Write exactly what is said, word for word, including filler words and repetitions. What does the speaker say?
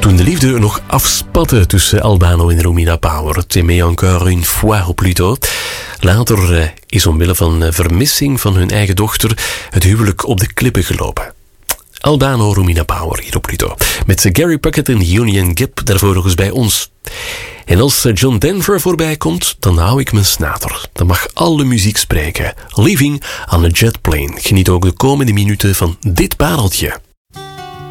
Toen de liefde nog afspatte tussen Albano en Romina Power. T'aimer encore une fois au plus tôt. Later uh, is omwille van uh, vermissing van hun eigen dochter het huwelijk op de klippen gelopen. Albano, Romina Power hier op Pluto. Met Gary Puckett en Union Gibb daarvoor nog eens bij ons. En als John Denver voorbij komt, dan hou ik mijn snater. Dan mag alle muziek spreken. Leaving on a Jet Plane. Geniet ook de komende minuten van dit pareltje.